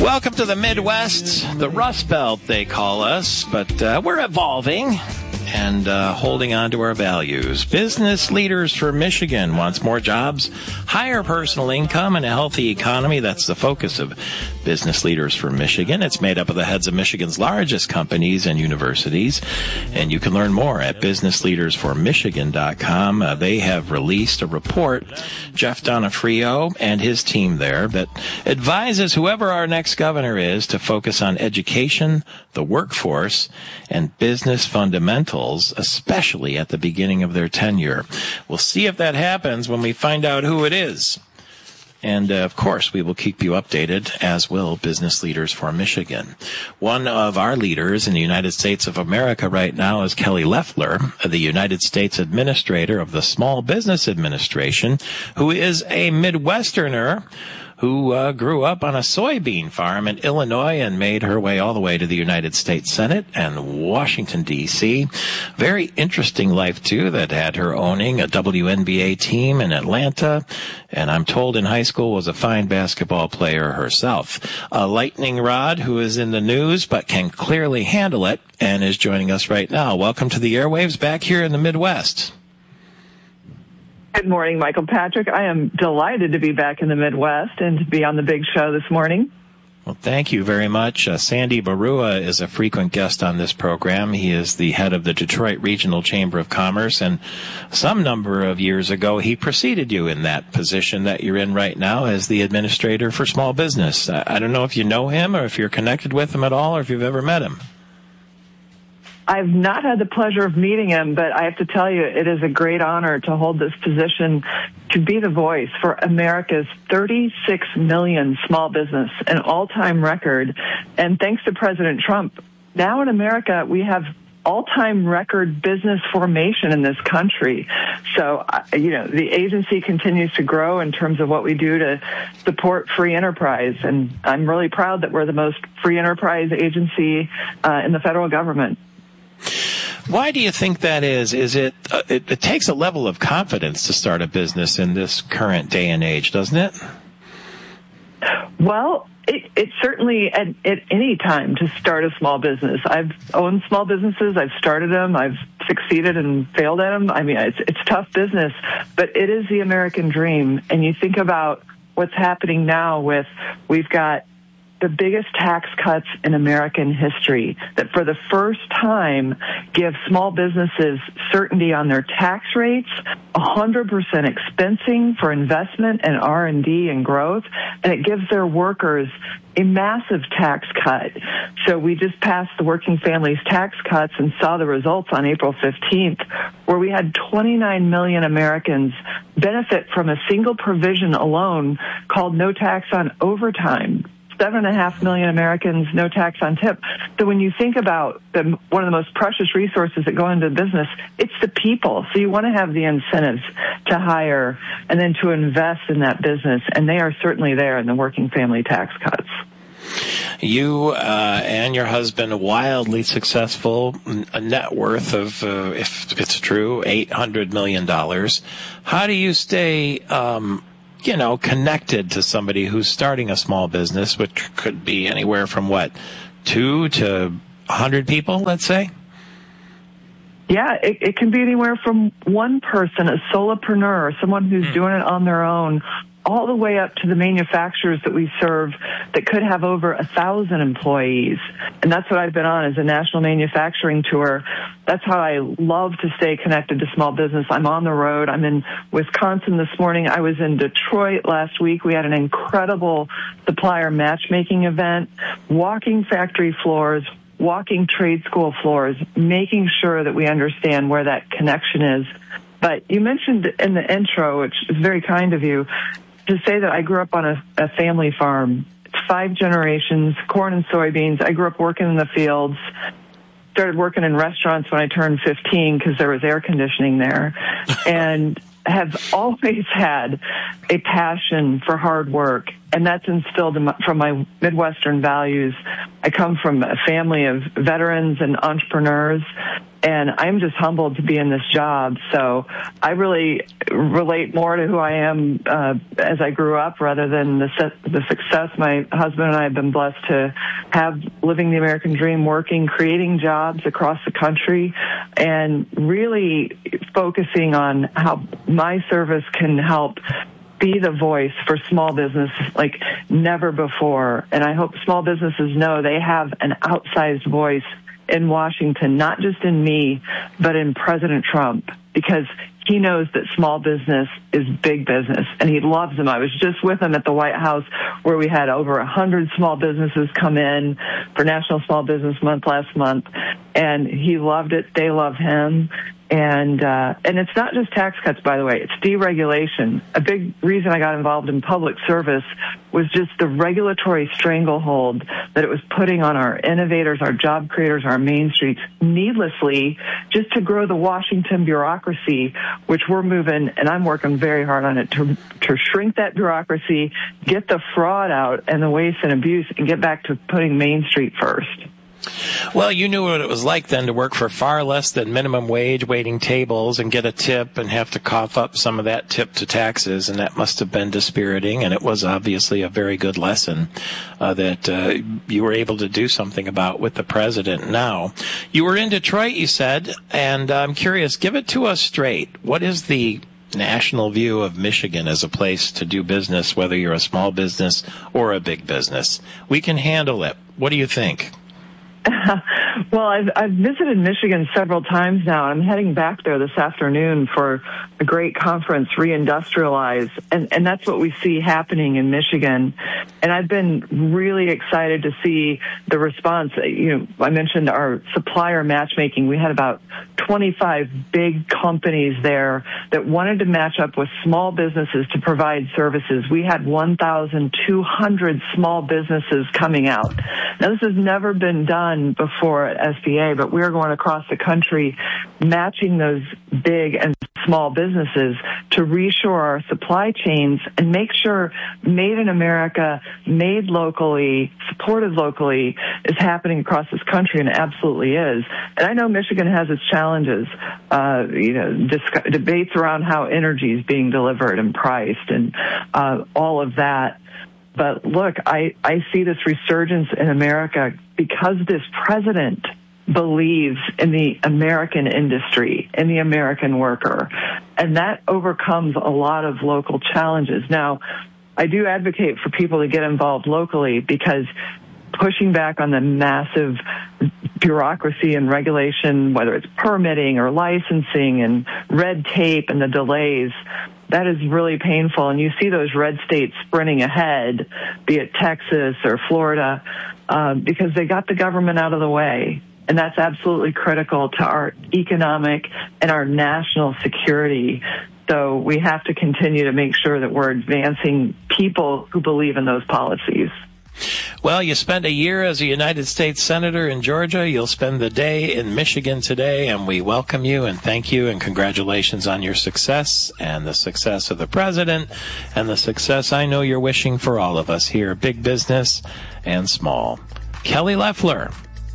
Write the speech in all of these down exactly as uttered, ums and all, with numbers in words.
Welcome to the Midwest, the Rust Belt, they call us, but uh, we're evolving and uh, holding on to our values. Business Leaders for Michigan wants more jobs, higher personal income, and a healthy economy. That's the focus of Business Leaders for Michigan. It's made up of the heads of Michigan's largest companies and universities, and you can learn more at business leaders for michigan dot com. Uh, they have released a report, Jeff Donofrio and his team there, that advises whoever our next governor is to focus on education, the workforce, and business fundamentals, especially at the beginning of their tenure. We'll see if that happens when we find out who it is. And, uh, of course, we will keep you updated, as will Business Leaders for Michigan. One of our leaders in the United States of America right now is Kelly Loeffler, the United States Administrator of the Small Business Administration, who is a Midwesterner who uh, grew up on a soybean farm in Illinois and made her way all the way to the United States Senate and Washington, D C Very interesting life, too, that had her owning a W N B A team in Atlanta, and I'm told in high school was a fine basketball player herself. A lightning rod who is in the news but can clearly handle it and is joining us right now. Welcome to the airwaves back here in the Midwest. Good morning, Michael Patrick. I am delighted to be back in the Midwest and to be on the big show this morning. Well, thank you very much. Uh, Sandy Barua is a frequent guest on this program. He is the head of the Detroit Regional Chamber of Commerce, and some number of years ago, he preceded you in that position that you're in right now as the administrator for small business. I, I don't know if you know him or if you're connected with him at all or if you've ever met him. I've not had the pleasure of meeting him, but I have to tell you, it is a great honor to hold this position, to be the voice for America's thirty-six million small business, an all-time record. And thanks to President Trump, now in America, we have all-time record business formation in this country. So, you know, the agency continues to grow in terms of what we do to support free enterprise. And I'm really proud that we're the most free enterprise agency uh, in the federal government. Why do you think that is? Is it, uh, it, it takes a level of confidence to start a business in this current day and age, doesn't it? Well, it, it certainly at, at any time to start a small business. I've owned small businesses. I've started them. I've succeeded and failed at them. I mean, it's, it's tough business, but it is the American dream. And you think about what's happening now with, we've got the biggest tax cuts in American history that for the first time give small businesses certainty on their tax rates, one hundred percent expensing for investment and R and D and growth, and it gives their workers a massive tax cut. So we just passed the Working Families Tax Cuts and saw the results on April fifteenth, where we had twenty-nine million Americans benefit from a single provision alone called no tax on overtime. Seven and a half million Americans, no tax on tip. So when you think about the, one of the most precious resources that go into business, it's the people. So you want to have the incentives to hire and then to invest in that business. And they are certainly there in the working family tax cuts. You uh, and your husband, wildly successful, a net worth of, uh, if it's true, eight hundred million dollars. How do you stay um you know, connected to somebody who's starting a small business, which could be anywhere from, what, two to one hundred people, let's say? Yeah, it, it can be anywhere from one person, a solopreneur, someone who's mm. doing it on their own, all the way up to the manufacturers that we serve that could have over a thousand employees. And that's what I've been on, is a national manufacturing tour. That's how I love to stay connected to small business. I'm on the road. I'm in Wisconsin this morning. I was in Detroit last week. We had an incredible supplier matchmaking event, walking factory floors, walking trade school floors, making sure that we understand where that connection is. But you mentioned in the intro, which is very kind of you, to say that I grew up on a, a family farm. It's five generations, corn and soybeans. I grew up working in the fields, started working in restaurants when I turned fifteen because there was air conditioning there, and have always had a passion for hard work. And that's instilled in my, from my Midwestern values. I come from a family of veterans and entrepreneurs, And I'm just humbled to be in this job. So I really relate more to who I am uh, as I grew up rather than the, the success my husband and I have been blessed to have, living the American dream, working, creating jobs across the country, and really focusing on how my service can help be the voice for small business like never before. And I hope small businesses know they have an outsized voice in Washington, not just in me, but in President Trump, because he knows that small business is big business, and he loves them. I was just with him at the White House where we had over one hundred small businesses come in for National Small Business Month last month, and he loved it. They love him. And uh, and it's not just tax cuts, by the way. It's deregulation. A big reason I got involved in public service was just the regulatory stranglehold that it was putting on our innovators, our job creators, our main streets, needlessly, just to grow the Washington bureaucracy, which we're moving, and I'm working very hard on it, to, to shrink that bureaucracy, get the fraud out and the waste and abuse, and get back to putting Main Street first. Well, you knew what it was like then to work for far less than minimum wage, waiting tables and get a tip and have to cough up some of that tip to taxes, and that must have been dispiriting, and it was obviously a very good lesson uh, that uh, you were able to do something about with the president now. You were in Detroit, you said, and I'm curious, give it to us straight. What is the national view of Michigan as a place to do business, whether you're a small business or a big business? We can handle it. What do you think? Well, I've, I've visited Michigan several times now. I'm heading back there this afternoon for a great conference, Reindustrialize, and, and that's what we see happening in Michigan. And I've been really excited to see the response. You know, I mentioned our supplier matchmaking. We had about twenty-five big companies there that wanted to match up with small businesses to provide services. We had one thousand two hundred small businesses coming out. Now, this has never been done before at S B A, but we're going across the country matching those big and small businesses to reshore our supply chains and make sure made in America, made locally, supported locally is happening across this country, and it absolutely is. And I know Michigan has its challenges, uh, you know, dis- debates around how energy is being delivered and priced and uh, all of that. But look, I, I see this resurgence in America because this president believes in the American industry, in the American worker. And that overcomes a lot of local challenges. Now, I do advocate for people to get involved locally because pushing back on the massive bureaucracy and regulation, whether it's permitting or licensing and red tape and the delays, that is really painful. And you see those red states sprinting ahead, be it Texas or Florida, uh, because they got the government out of the way. And that's absolutely critical to our economic and our national security. So we have to continue to make sure that we're advancing people who believe in those policies. Well, you spent a year as a United States Senator in Georgia. You'll spend the day in Michigan today, and we welcome you and thank you and congratulations on your success and the success of the president and the success I know you're wishing for all of us here, big business and small. Kelly Loeffler.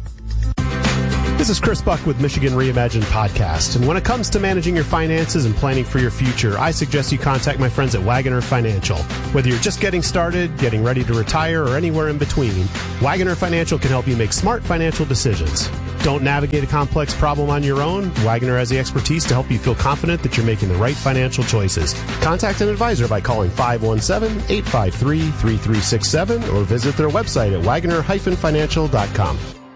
This is Chris Buck with Michigan Reimagined Podcast. And when it comes to managing your finances and planning for your future, I suggest you contact my friends at Wagoner Financial. Whether you're just getting started, getting ready to retire, or anywhere in between, Wagoner Financial can help you make smart financial decisions. Don't navigate a complex problem on your own. Wagoner has the expertise to help you feel confident that you're making the right financial choices. Contact an advisor by calling five one seven, eight five three, three three six seven or visit their website at wagoner dash financial dot com.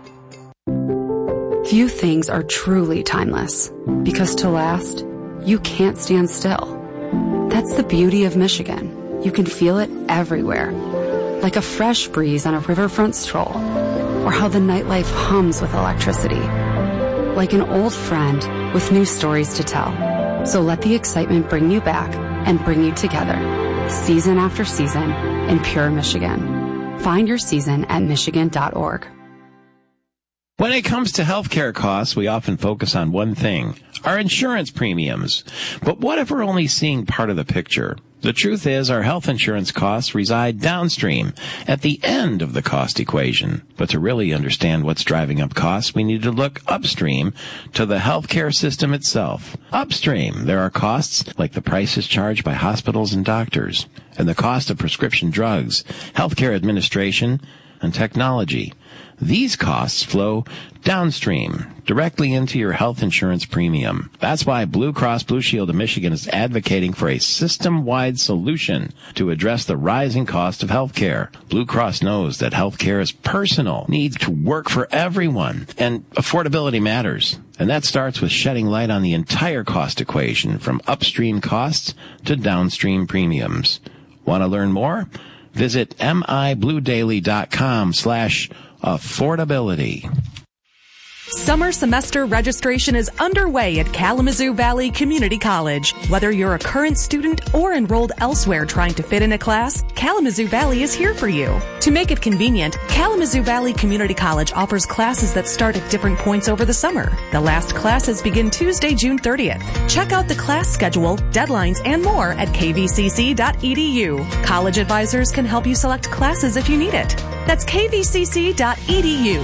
Few things are truly timeless, because to last, you can't stand still. That's the beauty of Michigan. You can feel it everywhere, like a fresh breeze on a riverfront stroll, or how the nightlife hums with electricity, like an old friend with new stories to tell. So let the excitement bring you back and bring you together, season after season, in pure Michigan. Find your season at michigan dot org. When it comes to healthcare costs, we often focus on one thing, our insurance premiums. But what if we're only seeing part of the picture? The truth is our health insurance costs reside downstream, at the end of the cost equation. But to really understand what's driving up costs, we need to look upstream to the healthcare system itself. Upstream, there are costs like the prices charged by hospitals and doctors, and the cost of prescription drugs, healthcare administration, and technology. These costs flow downstream, directly into your health insurance premium. That's why Blue Cross Blue Shield of Michigan is advocating for a system-wide solution to address the rising cost of health care. Blue Cross knows that health care is personal, needs to work for everyone, and affordability matters. And that starts with shedding light on the entire cost equation, from upstream costs to downstream premiums. Want to learn more? Visit mibluedaily.com slash affordability. Summer semester registration is underway at Kalamazoo Valley Community College. Whether you're a current student or enrolled elsewhere trying to fit in a class, Kalamazoo Valley is here for you. To make it convenient, Kalamazoo Valley Community College offers classes that start at different points over the summer. The last classes begin Tuesday, June thirtieth. Check out the class schedule, deadlines, and more at k v c c dot e d u. College advisors can help you select classes if you need it. That's k v c c dot e d u.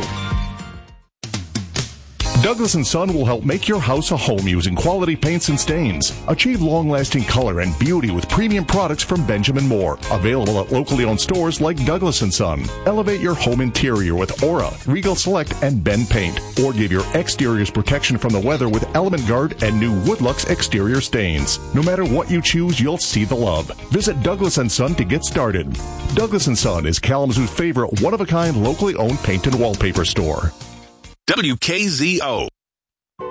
Douglas and Son will help make your house a home using quality paints and stains. Achieve long-lasting color and beauty with premium products from Benjamin Moore. Available at locally owned stores like Douglas and Son. Elevate your home interior with Aura, Regal Select, and Ben Paint. Or give your exteriors protection from the weather with Element Guard and new Woodlux exterior stains. No matter what you choose, you'll see the love. Visit Douglas and Son to get started. Douglas and Son is Kalamazoo's favorite one-of-a-kind locally owned paint and wallpaper store. W K Z O.